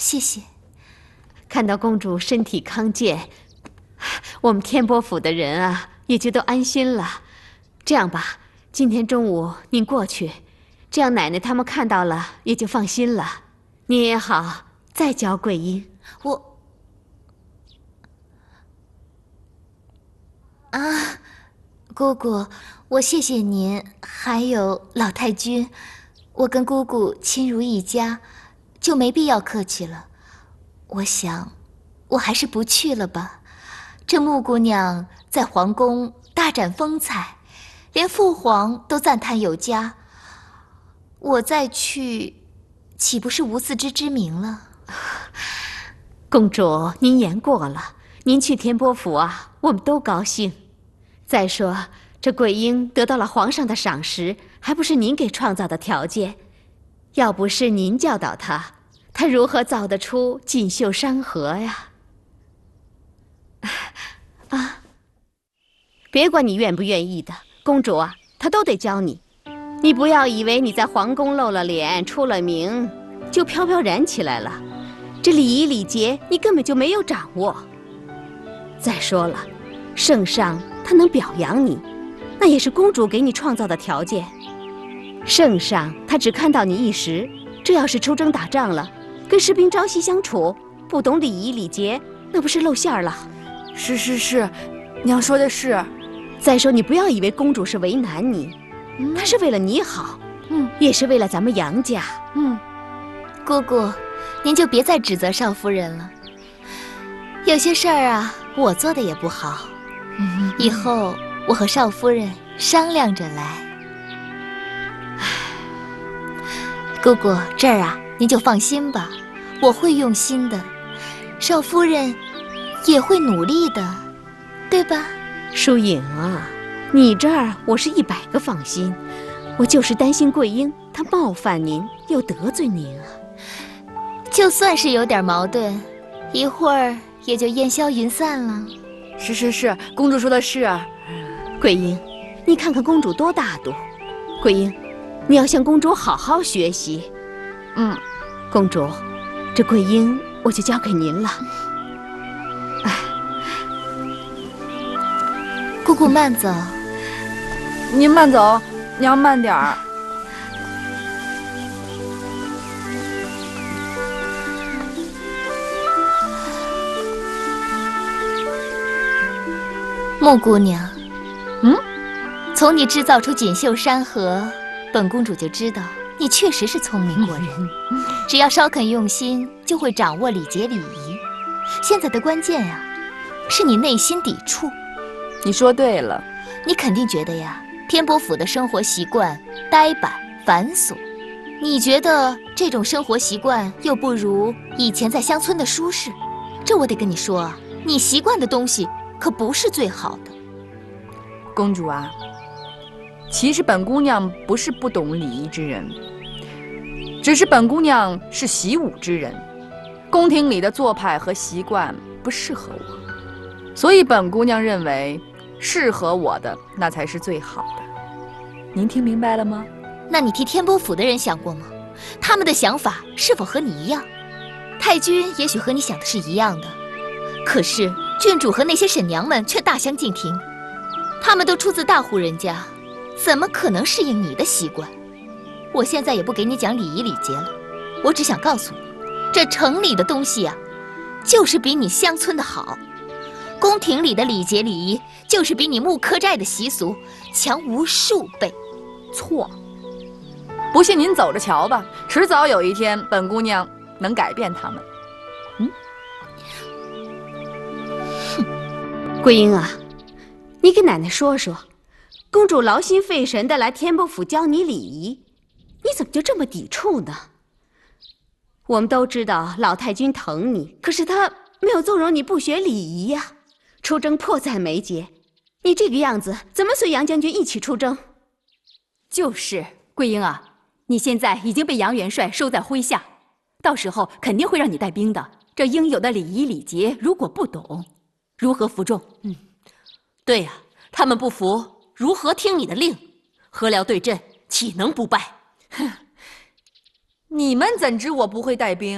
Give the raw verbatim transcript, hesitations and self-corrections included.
谢谢。 看到公主身体康健，我们天波府的人啊也就都安心了。这样吧，今天中午您过去，这样奶奶他们看到了也就放心了。您也好再教桂英。 我啊，姑姑，我谢谢您，还有老太君，我跟姑姑亲如一家，就没必要客气了。我想，我还是不去了吧。这穆姑娘在皇宫大展风采，连父皇都赞叹有加。我再去，岂不是无自知之明了？ 公主，您言过了，您去天波府啊，我们都高兴。再说，这桂英得到了皇上的赏识，还不是您给创造的条件？要不是您教导她，她如何造得出锦绣山河呀？啊，别管你愿不愿意的，公主啊，她都得教你。你不要以为你在皇宫露了脸、出了名，就飘飘然起来了。这礼仪礼节，你根本就没有掌握。再说了，圣上他能表扬你，那也是公主给你创造的条件。圣上他只看到你一时，这要是出征打仗了，跟士兵朝夕相处，不懂礼仪礼节，那不是露馅儿了？ 是是是，娘说的是。 再说，你不要以为公主是为难你，嗯、她是为了你好，嗯，也是为了咱们杨家， 嗯。姑姑，您就别再指责少夫人了。有些事儿啊，我做的也不好，嗯、以后我和少夫人商量着来。姑姑，这儿啊，您就放心吧，我会用心的，少夫人也会努力的，对吧？ 疏影啊，你这儿我是一百个放心，我就是担心桂英她冒犯您又得罪您啊。 就算是有点矛盾，一会儿也就烟消云散了。 是是是，公主说的是。 桂英，你看看公主多大度。桂英，你要向公主好好学习。嗯，公主，这桂英我就交给您了。哎， 姑姑慢走。 您慢走，娘慢点儿。 穆姑娘，嗯，从你制造出锦绣山河，本公主就知道你确实是聪明过人。只要稍肯用心，就会掌握礼节礼仪。现在的关键呀，是你内心抵触。 你说对了， 你肯定觉得呀，天波府的生活习惯呆板繁琐，你觉得这种生活习惯又不如以前在乡村的舒适。这我得跟你说啊，你习惯的东西可不是最好的。 公主啊，其实本姑娘不是不懂礼仪之人，只是本姑娘是习武之人，宫廷里的做派和习惯不适合我，所以本姑娘认为适合我的那才是最好的。您听明白了吗？ 那你替天波府的人想过吗？他们的想法是否和你一样？太君也许和你想的是一样的，可是郡主和那些婶娘们却大相径庭，他们都出自大户人家，怎么可能适应你的习惯？我现在也不给你讲礼仪礼节了，我只想告诉你，这城里的东西啊，就是比你乡村的好，宫廷里的礼节礼仪就是比你木刻寨的习俗强无数倍。 错，不信您走着瞧吧，迟早有一天本姑娘能改变他们。嗯。 桂英啊，你给奶奶说说，公主劳心费神的来天波府教你礼仪，你怎么就这么抵触呢？我们都知道老太君疼你，可是她没有纵容你不学礼仪呀。出征迫在眉睫，你这个样子怎么随杨将军一起出征？ 就是，桂英啊，你现在已经被杨元帅收在麾下，到时候肯定会让你带兵的。这应有的礼仪礼节，如果不懂，如何服众？ 嗯，对呀、啊，他们不服，如何听你的令？合辽对阵，岂能不败？ 哼，你们怎知我不会带兵？